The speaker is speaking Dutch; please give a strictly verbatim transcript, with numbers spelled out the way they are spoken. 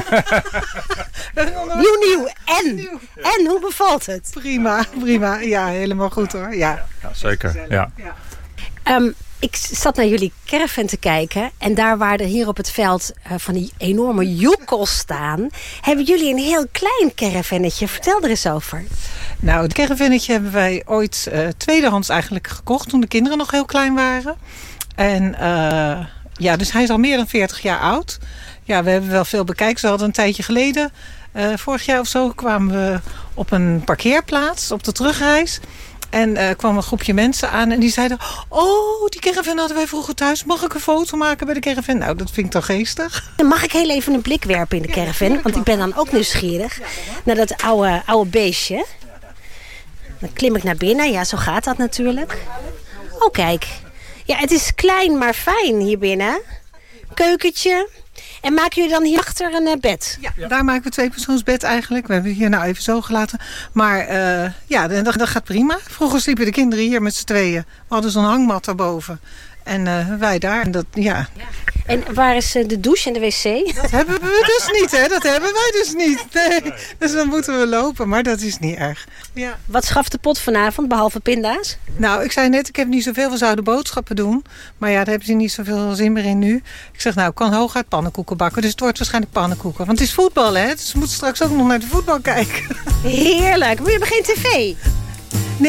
Nieuw, nieuw. En? En, hoe bevalt het? Prima, prima. Ja, helemaal goed hoor. Ja, ja zeker. Ja. Um, ik zat naar jullie caravan te kijken. En daar waar er hier op het veld uh, van die enorme joekels staan, hebben jullie een heel klein caravannetje. Vertel er eens over. Nou, het caravannetje hebben wij ooit uh, tweedehands eigenlijk gekocht toen de kinderen nog heel klein waren. En uh, ja, dus hij is al meer dan veertig jaar oud. Ja, we hebben wel veel bekijken. Ze hadden een tijdje geleden, uh, vorig jaar of zo, kwamen we op een parkeerplaats op de terugreis. En uh, kwam een groepje mensen aan en die zeiden, oh, die caravan hadden wij vroeger thuis. Mag ik een foto maken bij de caravan? Nou, dat vind ik dan geestig. Dan mag ik heel even een blik werpen in de caravan, want ik ben dan ook nieuwsgierig naar dat oude, oude beestje. Dan klim ik naar binnen, ja, zo gaat dat natuurlijk. Oh, kijk. Ja, het is klein, maar fijn hier binnen. Keukentje. En maken jullie dan hierachter een uh, bed? Ja, ja, daar maken we twee persoonsbed eigenlijk. We hebben het hier nou even zo gelaten. Maar uh, ja, dat, dat gaat prima. Vroeger sliepen de kinderen hier met z'n tweeën. We hadden zo'n hangmat daarboven. En uh, wij daar. En, dat, ja. Ja. En waar is uh, de douche en de wc? Dat hebben we dus niet, hè? Dat hebben wij dus niet. Nee. Dus dan moeten we lopen, maar dat is niet erg. Ja. Wat schaft de pot vanavond, behalve pinda's? Nou, ik zei net, ik heb niet zoveel. We zouden boodschappen doen. Maar ja, daar hebben ze niet zoveel zin meer in nu. Ik zeg, nou, ik kan hooguit pannenkoeken bakken. Dus het wordt waarschijnlijk pannenkoeken. Want het is voetbal, hè? Dus we moeten straks ook nog naar de voetbal kijken. Heerlijk. Maar je hebt geen tv?